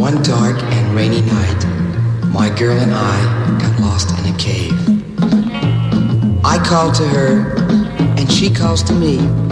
One dark and rainy night, my girl and I got lost in a cave. I called to her, and she calls to me.